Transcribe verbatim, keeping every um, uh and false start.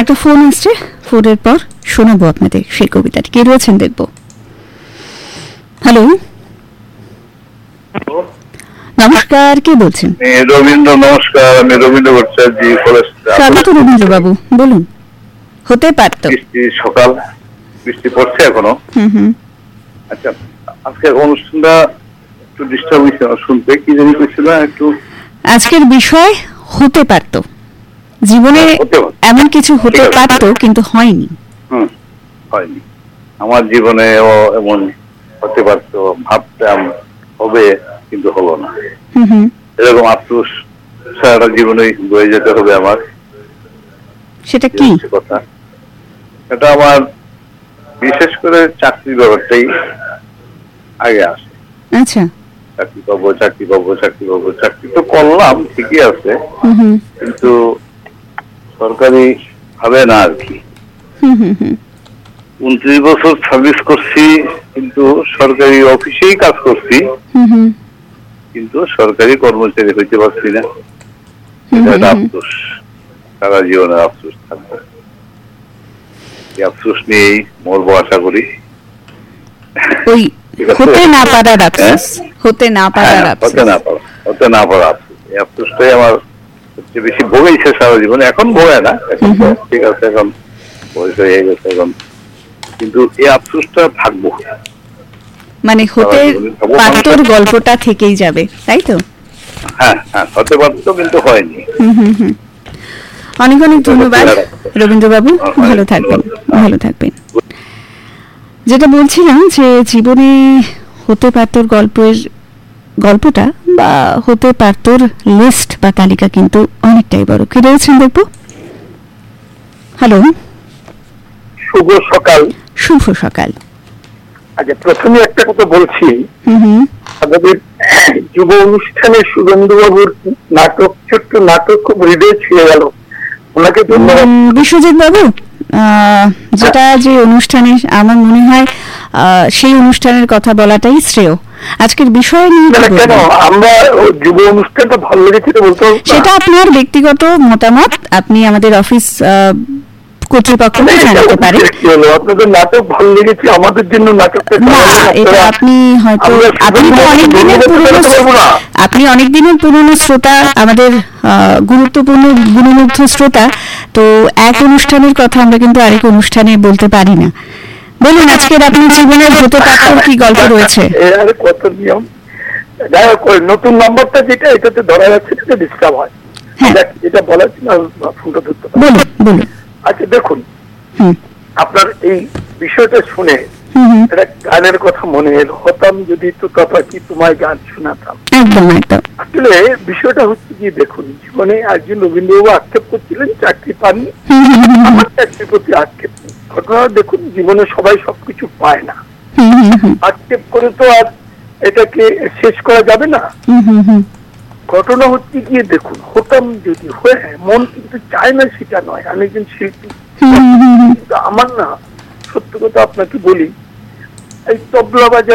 একটা ফোন আসছে, ফোনের পর শোনাবো আপনাদের সেই কবিতাটি। কে রয়েছেন দেখবো। হ্যালো, নমস্কার, কে বলছেন? রবীন্দ্র। নমস্কার, আমি রবীন্দ্র ভট্টাচার্য। স্বাগত রবীন্দ্র বাবু, বলুন। হতে পারত। বৃষ্টি সকাল, বৃষ্টি পড়ছে এখনো। হুম হুম। আচ্ছা, আজকের অনুষ্ঠানটা একটু ডিস্টার্ব হয়েছে শুনতে। কি জানি করছিল একটু। আজকের বিষয় হতে পারত, জীবনে এমন কিছু হতে পারত কিন্তু হয়নি। হুম, হয়নি। আমার জীবনেও এমন হতে পারত, ভাবতাম হবে কিন্তু হলো না। হুম হুম। এরকম আফসোস সারাটা জীবনে বয়ে যেতে হবে আমার। সেটা কি কথা? এটা আমার বিশেষ করে চাকরির ব্যাপারটাই আগে আসে। আচ্ছা। চাকরি পাবো, চাকরি পাবো, চাকরি পাবো। চাকরি তো করলাম, ঠিকই আছে, কিন্তু সরকারি ভাবে না আর কি। উনত্রিশ বছর সার্ভিস করছি, কিন্তু সরকারি অফিসেই কাজ করছি, কিন্তু সরকারি কর্মচারী হইতে পারছি না। এটা একটা আফসোস, সারা জীবনের আফসোস থাকবে। এই আফসোস নিয়েই মরবো আশা করি। ওই হতে না পারার আফসোস, হতে না পারার আফসোস, হতে না পারা, হতে না পারা আফসোস। এই আফসোসটাই আমার সবচেয়ে বেশি ভোগেছে সারা জীবনে। এখন ভোগে না, এখন ঠিক আছে, এখন বয়স হয়ে গেছে এখন, কিন্তু এই আফসোসটা থাকবো। মানে হতে পারতোর গল্পটা থেকেই যাবে, তাই তো? হ্যাঁ হ্যাঁ, হতে পারতো কিন্তু হয়নি। অনেক অনেক ধন্যবাদ রবীন্দ্রবাবু, ভালো থাকবেন, ভালো থাকবেন। যেটা বলছিলাম যে জীবনে হতে পারতোর গল্পের গল্পটা বা হতে পারতোর লিস্ট বা তালিকা কিন্তু অনেকটাই বড়। কি রয়েছেন দেখবো। হ্যালো, শুভ সকাল। শুভ সকাল। আচ্ছা, প্রথমে একটা কথা বলছি, আমাদের যুব অনুষ্ঠানে সুরেন্দ্রবাবুর নাটক, ছোট্ট নাটক খুব হৃদয় ছুঁয়ে গেল, ওনাকে ধন্যবাদ। বিশ্বজিৎ বাবু, যেটা যে অনুষ্ঠানে আমার মনে হয় সেই অনুষ্ঠানের কথা বলাটাই শ্রেয়। আজকের বিষয় নিয়ে কেন আমরা যুব অনুষ্ঠানটা ভালো লেগেছে বলতে, সেটা আপনার ব্যক্তিগত মতামত, আপনি আমাদের অফিস কর্তৃপক্ষকে জানাতে পারেন। আপনাদের নাটক ভালো লেগেছে, আমাদের জন্য নাটকটা না, এটা আপনি হয়তো আপনি তো অনেক দিনের পুরনো আপনি অনেক দিনের পুরনো শ্রোতা, আমাদের গুরুত্বপূর্ণ গুণমুগ্ধ শ্রোতা, তো এক অনুষ্ঠানের কথা আমরা কিন্তু আরেক অনুষ্ঠানে বলতে পারি না। বলুন, আজকের আপনার জীবনের হতে পারত কি গল্প রয়েছে? কত নিয়ম, যাই হোক, নতুন নাম্বারটা যেটা এটাতে ধরা যাচ্ছে, সেটা ডিস্টার্ব হয়। এটা বলার জন্য ফোনটা ধরতে পারি। বলুন বলুন। আচ্ছা দেখুন, আপনার এই বিষয়টা শুনে একটা গানের কথা মনে এলো, হতাম যদি তো তথা কি তোমায় গান শোনাতাম। আসলে বিষয়টা হচ্ছে কি, দেখুন, জীবনে একজন রবীন্দ্রবাবু আক্ষেপ করছিলেন চাকরি পাননি, আমার চাকরির প্রতি আক্ষেপ নেই। ঘটনা দেখুন, জীবনে সবাই সবকিছু পায় না, আক্ষেপ করে তো আর এটাকে শেষ করা যাবে না। ঘটনা হচ্ছে গিয়ে দেখুন, হতাম যদি হয়ে, মন কিন্তু চায় না সেটা নয়, আমি একজন শিল্পী, কিন্তু আমার না, সত্য কথা আপনাকে বলি, এই তবলা বাজার